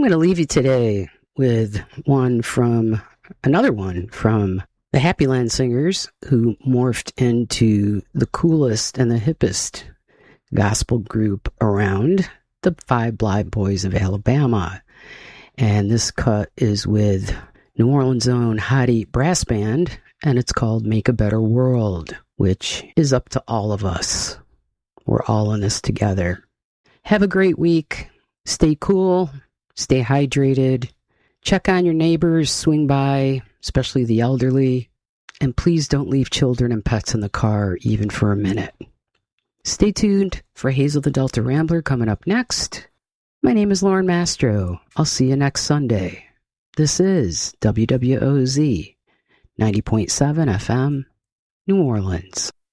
going to leave you today with another one from the Happy Land Singers, who morphed into the coolest and the hippest gospel group around, the Five Blind Boys of Alabama. And this cut is with New Orleans' own Hottie Brass Band, and it's called Make a Better World, which is up to all of us. We're all in this together. Have a great week. Stay cool. Stay hydrated. Check on your neighbors. Swing by, especially the elderly. And please don't leave children and pets in the car, even for a minute. Stay tuned for Hazel the Delta Rambler coming up next. My name is Lauren Mastro. I'll see you next Sunday. This is WWOZ 90.7 FM, New Orleans.